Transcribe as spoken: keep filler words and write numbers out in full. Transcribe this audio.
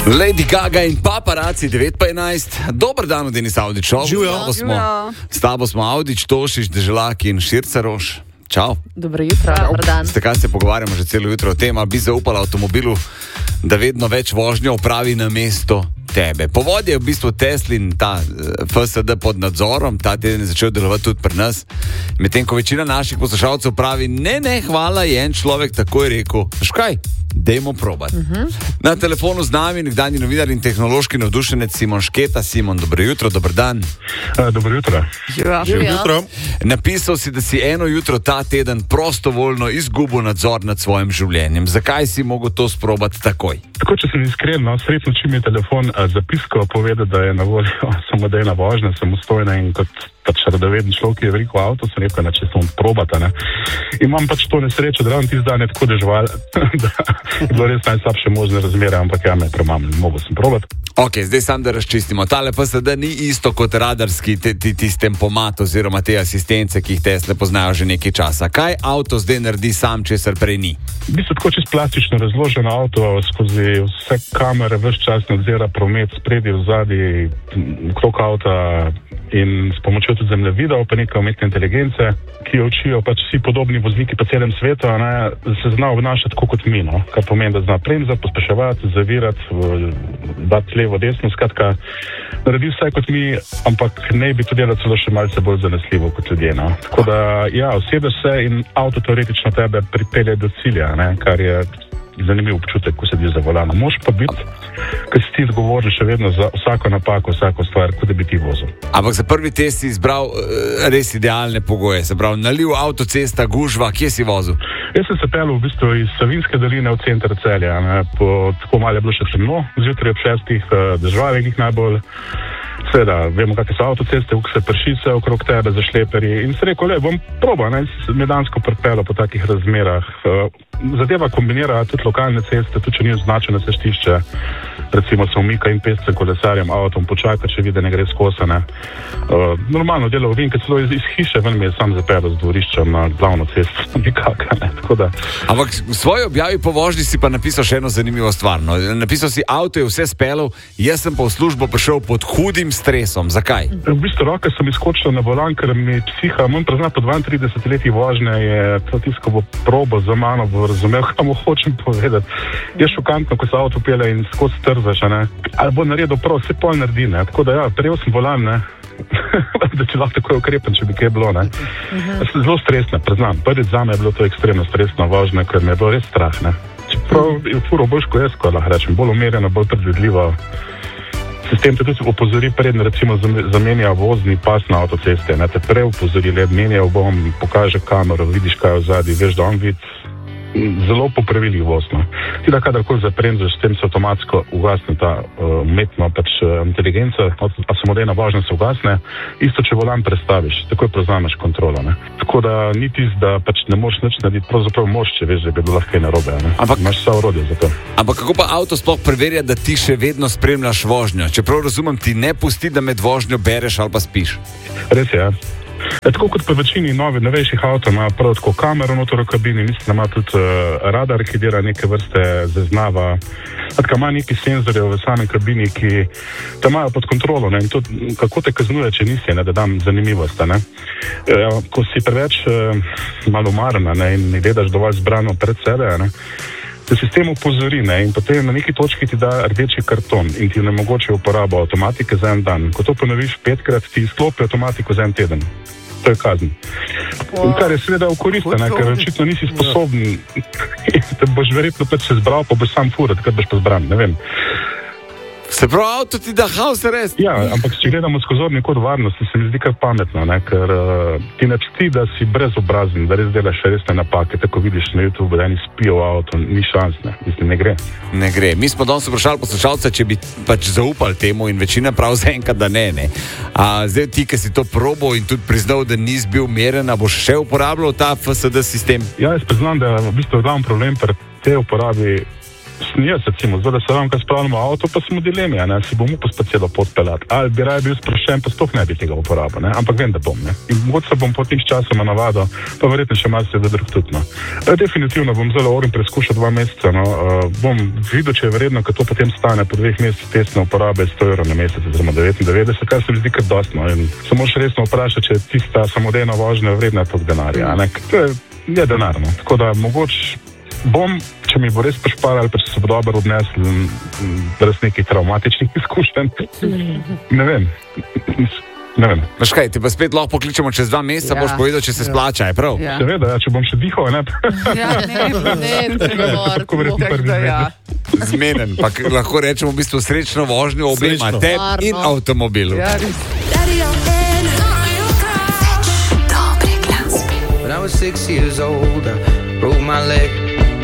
Lady Gaga in Paparazzi, devet pa enajst. Dober dan, Denis Avdić. Živijo. S tabo smo Avdić, Tošić, Deželak in Šircaroš. Čau. Dobro jutro, dober dan. Ste kaj se pogovarjamo že celo jutro o tem, ali bi zaupala avtomobilu, da vedno več vožnjo opravi na mesto tebe. Povod je v bistvu Teslin, ta F S D pod nadzorom, ta teden je začel delovati tudi pri nas. Medtem ko večina naših poslušalcev pravi, ne, ne, hvala, je en človek takoj rekel, veš kaj, dajmo probati. Uh-huh. Na telefonu z nami nekdanji novinar in tehnološki navdušenec Simon Šketa. Simon, dobro jutro, dober dan. Uh, dobro jutro. Živijo. jutro. Napisal si, da si eno jutro ta teden prostovoljno izgubil nadzor nad svojim življenjem. Zakaj si mogel to sprobati takoj? Tako, če sem iskren, no, sredno, čim je telefon uh, zapiskal povedal, da je na voljo samodejna vožnja, samostojna in kot pač radoveden človek, ki je veliko avto, sem rekel, da če sem probata, ne. Imam pač to nesrečo, da ravno tisti dan je tako dežval, da je bilo res najslabše možne razmere, ampak ja, me premamili, mogel sem probati. Ok, zdaj sam da razčistimo. Tale F S D ni isto kot radarski te, te, tisti tempomat oziroma te asistence, ki jih Tesle poznajo že nekaj časa. Kaj avto zdaj naredi sam, česar prej ni? V bistvu tako čisto plastično razloženo avto skozi vse kamere, ves čas nadzira promet, spredi, vzadi, okrog avta in s pomočjo tudi zemljevidov, pa nekaj umetne inteligence, ki jo učijo pač vsi podobni vozniki po celem svetu, ne, se zna obnašati tako kot mi, no, kar pomeni, da zna bremzati, pospeševati, zavirati, dati levo, desno, skratka, naredi vse kot mi, ampak ne bi to delati celo še malce bolj zanesljivo kot ljudje, no. Tako da, ja, usedeš se in avto teoretično tebe pripelje do cilja, ne, kar je zanimiv občutek, ko sediš za volanom. Moš pa biti, ker si ti odgovoren še vedno za vsako napako, vsako stvar, kot da bi ti vozil. Ampak za prvi test si izbral uh, res idealne pogoje. Se pravi, naliv, avtocesta, gužva, kje si vozil? Jaz sem se pelil v bistvu iz Savinjske doline v center Celja, ne, po tako malo je bilo še temno, zjutraj ob šestih deževalo je najbolj. Seveda, vemo, kakve so avtoceste, kako se pršice okrog tebe, zašleperji. In se rekel, le, bom probal, ne, medansko pripelo po takih razmerah. Zadeva kombinira tudi lokalne ceste, tudi če ni označeno cestišče. Recimo se umika in pešce kolesarjem, avtom počaka, če vidi, ne gre skosane. Uh, normalno delo vim, ker celo iz, iz hiše ven mi je sam zapelo z dvorišča na glavno cesto, nikaka, ne, tako da. Ampak v svoji objavi po vožnji si pa napisal še eno zanimivo stvar. No. Napisal si, avto je vse spelal, jaz sem pa v službo prišel pod hudim stresom. Zakaj? V bistvu roke sem izkočil na volan, ker mi psiha, moram priznati, po dvaintrideset letih vožnje je to tisto, bo probo za mano, bo razumel, kaj mu hočem povedati. Je šokantno, ko se avto pele in skozi trzaš, ne. Ali bo naredil prav, vse pol naredi, ne. Tako da ja, prejel sem volan, ne. da če lahko tako ukrepen, če bi kaj bilo, ne. Uh-huh. Zelo stresno, priznam. Prvič zame je bilo to ekstremno stresno vožnje, ker mi je bilo res strah, ne. Čeprav je furo boljš kot jaz, ko lahko rečem, bolj umerjeno, bolj predvidljivo. Sistem te tudi opozori predno, recimo zamenja vozni pas na avtoceste, ne, te prej opozori, le menjal bom, pokaže kamero, vidiš kaj je vzadi, veš, da on vid, zelo popravili vozno. Ti da kadarkoli zapremzaš, s tem se avtomatsko ugasne ta uh, umetno pač uh, inteligenca, a samodejna vožnja se ugasne, isto če volan prestaviš, takoj prevzameš kontrolo, ne. Tako da ni tisto, da pač ne moreš nič narediti, pravzaprav moš, če veš, da bi bilo lahko kaj narobe, ne. Ampak imaš vsa orodja za to. Ampak kako pa avto sploh preverja, da ti še vedno spremljaš vožnjo? Čeprav razumem, ti ne pusti, da med vožnjo bereš ali pa spiš. Res je, ja. E, tako kot po večini novih, novejših avtov ima prav tako kamero notor v kabini, mislim, da ima tudi uh, radar, ki dela neke vrste zaznava. Tako ima neki senzorjev v sami kabini, ki te imajo pod kontrolo, ne, in to, kako te kaznuje, če nisi, ne, da dam zanimivost, ne. E, ko si preveč uh, malomarna, ne, in ne gledaš dovolj zbrano pred sebe, ne, te sistem upozori, ne, in potem na neki točki ti da rdeči karton in ti onemogoči uporabo avtomatike za en dan. Ko to ponoviš petkrat, ti izklopi avtomatiko za en teden. To je kazen. In kar je seveda v korist, ne, ker očitno nisi sposoben, te boš verjetno pač se zbral, pa boš sam furat, kad boš pa zbran, ne vem. Se pravi, avto ti da haos res? Ja, ampak če gledamo skozi zorni kot varnosti, se mi zdi kar pametno, ne, ker uh, ti ne čti, da si brezobrazen, da res delaš resne napake, tako vidiš na YouTube, da eni spijo v avto, ni šans, ne, mislim, ne gre. Ne gre. Mi smo danes vprašali poslušalce, če bi pač zaupali temu in večina prav zaenkrat, da ne, ne. A zdaj ti, ki si to probal in tudi priznal, da nisi bil meren, a boš še uporabljal ta F S D sistem? Ja, jaz priznam, da v bistvu glavni problem pri tej uporabi Jaz, recimo, zdaj, da se vam kaj spravljamo avto, pa smo v dilemi, a ne, si bom upal spet celo pot peljati. Ali bi raje bil sproščen, pa sploh ne bi tega uporabil, ne, ampak vem, da bom, ne. In mogoče se bom po tih časoma navadil, pa verjetno še malo se da drug tudi, no. E, definitivno bom zelo orim preizkušal dva meseca, no, uh, bom videl, če je vredno, kad to potem stane po dveh mesecih testne uporabe sto evrov na mesec, oziroma devetindevetdeset, kar se mi zdi kar dosti, no, in se moraš resno vprašati, če je tista samodejna vožnja vredna tog denarja, a ne, to je, je denar, no. Tako da mogoče bom, če mi bo res prišpar ali pa če se bo dobro odnesel brez nekih traumatičnih izkušenj. Ne vem. Ne vem. Veš kaj, ti pa spet lahko pokličemo čez dva meseca, ja. Boš povedal, če se splača, je prav? Ja. Seveda, ja, če bom še dihal, ne? Ja, ne, ne, pregovor. Ja. Zmenen, pa lahko rečemo v bistvu srečno vožnjo obema, teb in avtomobilu. Ja, When I was six years old, I broke my leg.